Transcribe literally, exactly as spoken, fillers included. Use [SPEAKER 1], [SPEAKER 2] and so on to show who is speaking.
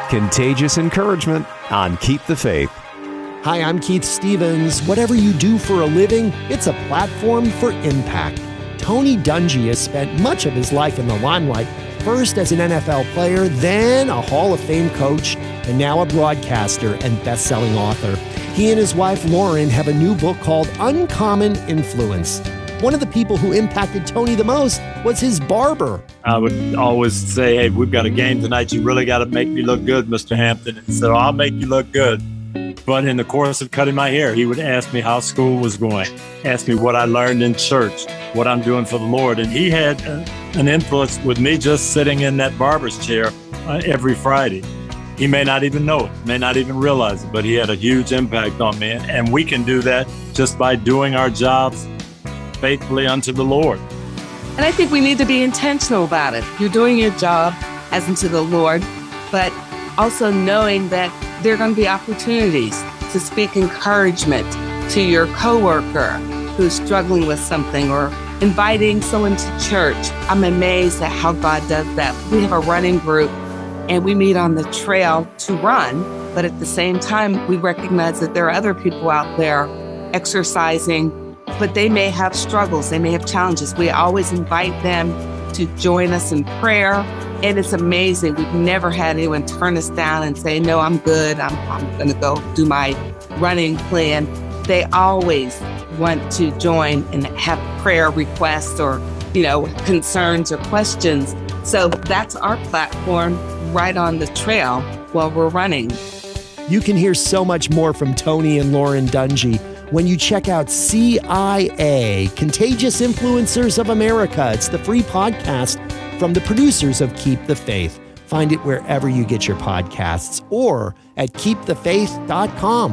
[SPEAKER 1] Contagious encouragement on Keep the Faith.
[SPEAKER 2] Hi, I'm Keith Stevens. Whatever you do for a living, it's a platform for impact. Tony Dungy has spent much of his life in the limelight, first as an N F L player, then a Hall of Fame coach, and now a broadcaster and best-selling author. He and his wife, Lauren, have a new book called Uncommon Influence. One of the people who impacted Tony the most was his barber.
[SPEAKER 3] I would always say, hey, we've got a game tonight. You really got to make me look good, Mister Hampton. And so I'll make you look good. But in the course of cutting my hair, he would ask me how school was going, ask me what I learned in church, what I'm doing for the Lord. And he had uh, an influence with me just sitting in that barber's chair uh, every Friday. He may not even know it, may not even realize it, but he had a huge impact on me. And we can do that just by doing our jobs faithfully unto the Lord.
[SPEAKER 4] And I think we need to be intentional about it. You're doing your job as unto the Lord, but also knowing that there are going to be opportunities to speak encouragement to your coworker who's struggling with something, or inviting someone to church. I'm amazed at how God does that. We have a running group and we meet on the trail to run, but at the same time, we recognize that there are other people out there exercising, but they may have struggles, they may have challenges. We always invite them to join us in prayer. And it's amazing. We've never had anyone turn us down and say, no, I'm good. I'm, I'm going to go do my running plan. They always want to join and have prayer requests or, you know, concerns or questions. So that's our platform right on the trail while we're running.
[SPEAKER 2] You can hear so much more from Tony and Lauren Dungy when you check out C I A, Contagious Influencers of America. It's the free podcast from the producers of Keep the Faith. Find it wherever you get your podcasts or at keep the faith dot com.